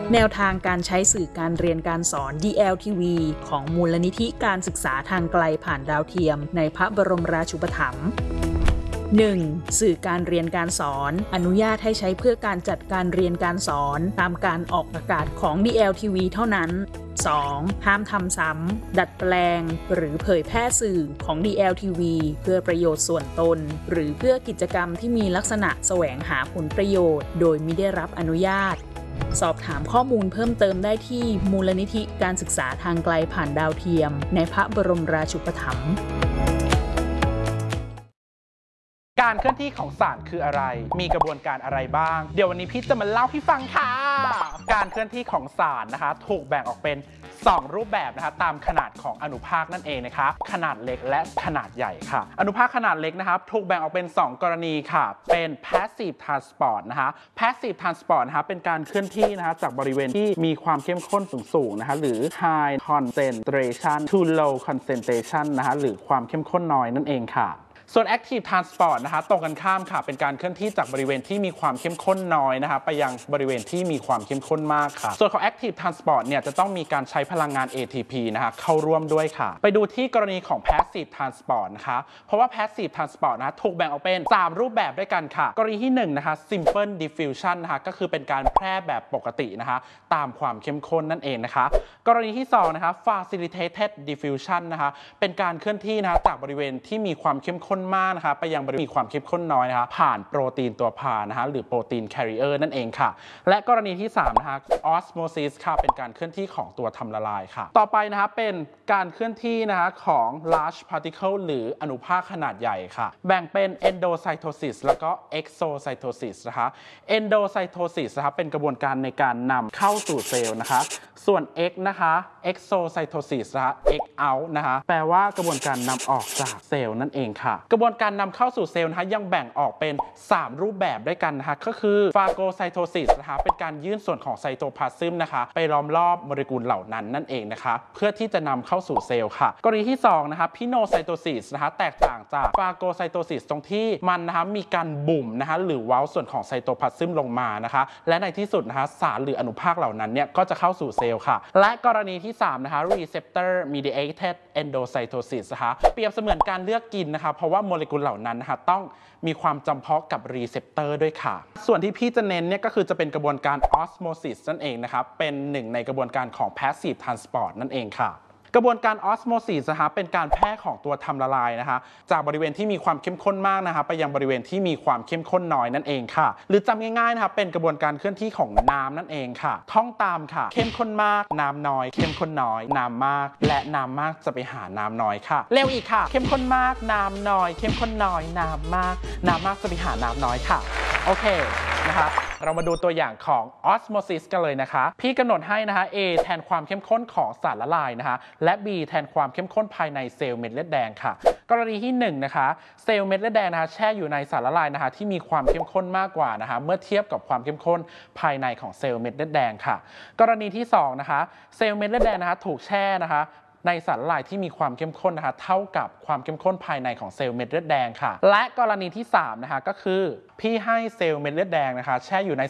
แนวทางการใช้สื่อการเรียนการสอน DLTV ของมูลนิธิการศึกษาทางไกลผ่านดาวเทียมในพระบรมราชูปถัมภ์ 1. สื่อการเรียนการสอนอนุญาตให้ใช้เพื่อการจัดการเรียนการสอนตามการออกอากาศของ DLTV เท่านั้น 2. ห้ามทำซ้ำดัดแปลงหรือเผยแพร่สื่อของ DLTV เพื่อประโยชน์ส่วนตนหรือเพื่อกิจกรรมที่มีลักษณะแสวงหาผลประโยชน์โดยมิได้รับอนุญาตสอบถามข้อมูลเพิ่มเติมได้ที่มูลนิธิการศึกษาทางไกลผ่านดาวเทียมในพระบรมราชูปถัมภ์การเคลื่อนที่ของสารคืออะไร มีกระบวนการอะไรบ้าง เดี๋ยววันนี้พี่จะมาเล่าให้ฟังค่ะ การเคลื่อนที่ของสารนะคะถูกแบ่งออกเป็น2 รูปแบบนะคะตามขนาดของอนุภาคนั่นเองนะคะขนาดเล็กและขนาดใหญ่ค่ะอนุภาคขนาดเล็กนะครับถูกแบ่งออกเป็น2 กรณีค่ะเป็น passive transport นะคะ passive transport นะคะเป็นการเคลื่อนที่นะคะจากบริเวณที่มีความเข้มข้นสูงๆนะคะหรือ high concentration to low concentration นะคะหรือความเข้มข้นน้อยนั่นเองค่ะส่วน active transport นะคะตรงกันข้ามค่ะเป็นการเคลื่อนที่จากบริเวณที่มีความเข้มข้นน้อยนะคะไปยังบริเวณที่มีความเข้มข้นมากค่ะส่วนของ active transport เนี่ยจะต้องมีการใช้พลังงาน ATP นะคะเข้าร่วมด้วยค่ะไปดูที่กรณีของ passive transport นะคะเพราะว่า passive transport นะถูกแบ่งออกเป็น3 รูปแบบด้วยกันค่ะกรณีที่1นะคะ simple diffusion นะคะก็คือเป็นการแพร่แบบปกตินะคะตามความเข้มข้นนั่นเองนะคะกรณีที่2นะคะ facilitated diffusion นะคะเป็นการเคลื่อนที่นะคะจากบริเวณที่มีความเข้มข้นมากนะคะไปยังบริเวณมีความเข้มข้นน้อยนะคะผ่านโปรตีนตัวพานะคะหรือโปรตีนแคริเออร์นั่นเองค่ะและกรณีที่3นะคะ osmosis ค่ะเป็นการเคลื่อนที่ของตัวทำละลายค่ะต่อไปนะคะเป็นการเคลื่อนที่นะคะของ large particle หรืออนุภาคขนาดใหญ่ค่ะแบ่งเป็น endocytosis แล้วก็ exocytosis นะคะ endocytosis นะคะเป็นกระบวนการในการนำเข้าสู่เซลล์นะคะส่วน X นะคะ exocytosis นะคะ X out นะคะแปลว่ากระบวนการนำออกจากเซลล์นั่นเองค่ะกระบวนการนำเข้าสู่เซลล์นะคะยังแบ่งออกเป็น3 รูปแบบด้วยกันนะคะก็คือ phagocytosis นะคะเป็นการยื่นส่วนของไซโตพลาซึมนะคะไปล้อมรอบโมเลกุลเหล่านั้นนั่นเองนะคะเพื่อที่จะนำเข้าสู่เซลล์ค่ะกรณีที่2นะคะ pinocytosis นะคะแตกต่างจาก phagocytosis ตรงที่มันนะคะมีการบุ่มนะคะหรือเว้าส่วนของไซโตพลาซึมลงมานะคะและในที่สุดนะคะสารหรืออนุภาคเหล่านั้นเนี่ยก็จะเข้าสู่เซลล์ค่ะและกรณีที่3นะคะ receptor mediated endocytosis นะคะเปรียบเสมือนการเลือกกินนะคะเพราะว่าโมเลกุลเหล่านั้นนะคะต้องมีความจำเพาะกับรีเซปเตอร์ด้วยค่ะส่วนที่พี่จะเน้นเนี่ยก็คือจะเป็นกระบวนการ osmosis นั่นเองนะครับเป็นหนึ่งในกระบวนการของ passive transport นั่นเองค่ะกระบวนการ osmosis นะคะเป็นการแพร่ของตัวทำละลายนะคะจากบริเวณที่มีความเข้มข้นมากนะคะไปยังบริเวณที่มีความเข้มข้นน้อยนั่นเองค่ะหรือจำง่ายๆนะคะเป็นกระบวนการเคลื่อนที่ของน้ำนั่นเองค่ะท่องตามค่ะเข้มข้นมากน้ำน้อยเข้มข้นน้อยน้ำมากและน้ำมากจะไปหาน้ำน้อยค่ะเร็วอีกค่ะเข้มข้นมากน้ำน้อยเข้มข้นน้อยน้ำมากน้ำมากจะไปหาน้ำน้อยค่ะโอเคนะคะเรามาดูตัวอย่างของ osmosis กันเลยนะคะพี่กำหนดให้นะคะ A แทนความเข้มข้นของสารละลายนะคะและ B แทนความเข้มข้นภายในเซลล์เม็ดเลือดแดงค่ะกรณีที่1นะคะเซลล์เม็ดเลือดแดงนะคะแช่อยู่ในสารละลายนะคะที่มีความเข้มข้นมากกว่านะคะเมื่อเทียบกับความเข้มข้นภายในของเซลล์เม็ดเลือดแดงค่ะกรณีที่2นะคะเซลล์เม็ดเลือดแดงนะคะถูกแช่นะคะในสารละลายที่มีความเข้มข้นนะคะเท่ากับความเข้มข้นภายในของเซลล์เม็ดเลือดแดงค่ะและกรณีที่3นะคะก็คือพี่ให้เซลล์เม็ดเลือดแดงนะคะแช่อยู่ใน